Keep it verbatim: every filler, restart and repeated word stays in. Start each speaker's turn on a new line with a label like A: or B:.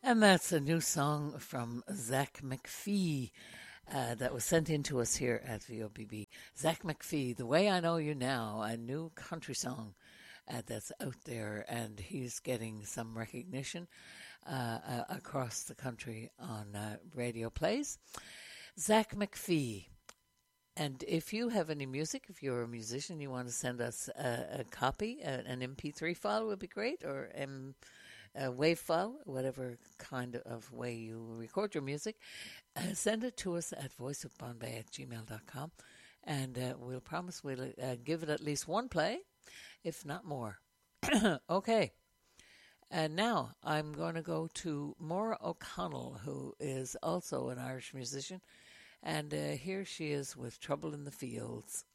A: And that's a new song from Zach McPhee uh, that was sent in to us here at V O B B. Zach McPhee, The Way I Know You Now, a new country song uh, that's out there, and he's getting some recognition uh, uh, across the country on uh, radio plays. Zach McPhee. And if you have any music, if you're a musician, you want to send us a, a copy, a, an M P three file would be great, or M, a WAV file, whatever kind of way you record your music, uh, send it to us at voiceofbombay at gmail dot com, and uh, we'll promise we'll uh, give it at least one play, if not more. Okay. And now I'm going to go to Maura O'Connell, who is also an Irish musician. And uh, here she is with Trouble in the Fields.